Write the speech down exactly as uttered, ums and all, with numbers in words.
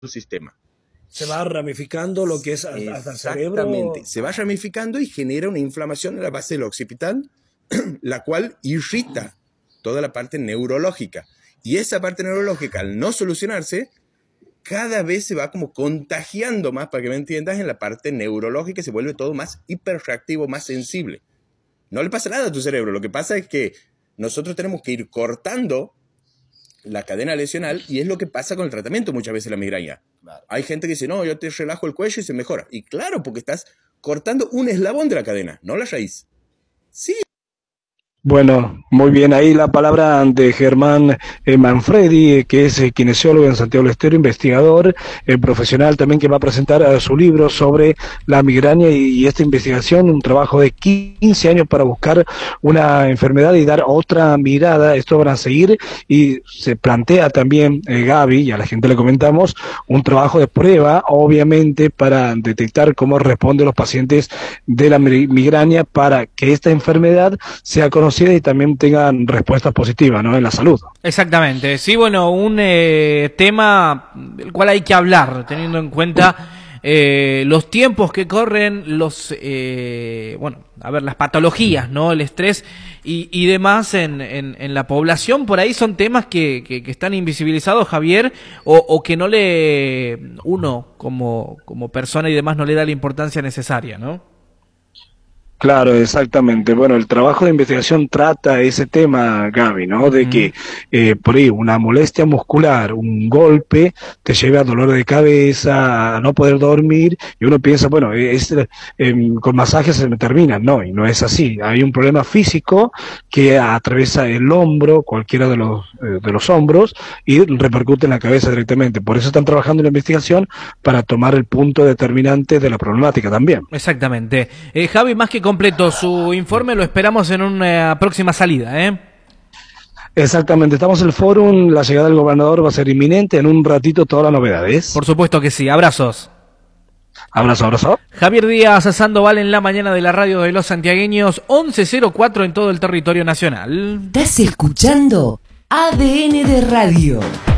sistema. Se va ramificando lo que es hasta, hasta el cerebro. Exactamente, se va ramificando y genera una inflamación en la base del occipital, la cual irrita toda la parte neurológica. Y esa parte neurológica, al no solucionarse, cada vez se va como contagiando más, para que me entiendas, en la parte neurológica, y se vuelve todo más hiperreactivo, más sensible. No le pasa nada a tu cerebro, lo que pasa es que nosotros tenemos que ir cortando la cadena lesional, y es lo que pasa con el tratamiento muchas veces de la migraña. Claro. Hay gente que dice, no, yo te relajo el cuello y se mejora. Y claro, porque estás cortando un eslabón de la cadena, no la raíz. Sí. Bueno, muy bien, ahí la palabra de Germán eh, Manfredi, eh, que es eh, kinesiólogo en Santiago del Estero, investigador, eh, profesional también, que va a presentar eh, su libro sobre la migraña y, y esta investigación, un trabajo de quince años para buscar una enfermedad y dar otra mirada. Esto van a seguir, y se plantea también, eh, Gaby, y a la gente le comentamos, un trabajo de prueba, obviamente, para detectar cómo responden los pacientes de la migraña, para que esta enfermedad sea conocida y también tengan respuestas positivas, ¿no?, en la salud. Exactamente. Sí, bueno, un eh, tema del cual hay que hablar, teniendo en cuenta eh, los tiempos que corren, los, eh, bueno, a ver, las patologías, ¿no?, el estrés y, y demás en, en, en la población. Por ahí son temas que, que, que están invisibilizados, Javier, o, o que no le, uno como, como persona y demás, no le da la importancia necesaria, ¿no? Claro, exactamente. Bueno, el trabajo de investigación trata ese tema, Gaby, ¿no? De que eh, por ahí una molestia muscular, un golpe, te lleva a dolor de cabeza, a no poder dormir, y uno piensa, bueno, es, eh, con masajes se me termina. No, y no es así. Hay un problema físico que atraviesa el hombro, cualquiera de los, eh, de los hombros, y repercute en la cabeza directamente. Por eso están trabajando en la investigación, para tomar el punto determinante de la problemática también. Exactamente. Eh, Javi, más que completo su informe, lo esperamos en una próxima salida, ¿eh? Exactamente, estamos en el fórum, la llegada del gobernador va a ser inminente, en un ratito todas las novedades. Por supuesto que sí, abrazos. Abrazo, abrazo. Javier Díaz Sandoval en la mañana de la radio de los santiagueños, once cero cuatro en todo el territorio nacional. ¿Estás escuchando A D N de Radio?